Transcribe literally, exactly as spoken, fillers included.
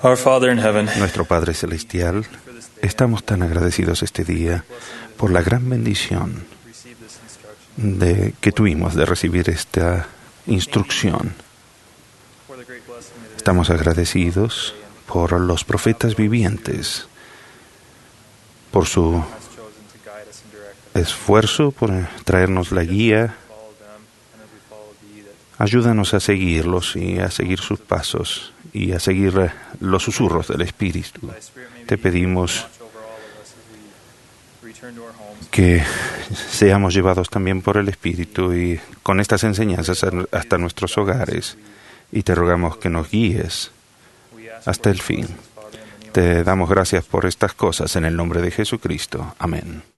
Our Father in heaven, Nuestro Padre Celestial, estamos tan agradecidos este día por la gran bendición de, que tuvimos de recibir esta instrucción. Estamos agradecidos por los profetas vivientes, por su esfuerzo, por traernos la guía. Ayúdanos a seguirlos y a seguir sus pasos y a seguir los susurros del Espíritu. Te pedimos que seamos llevados también por el Espíritu y con estas enseñanzas hasta nuestros hogares, y te rogamos que nos guíes hasta el fin. Te damos gracias por estas cosas en el nombre de Jesucristo. Amén.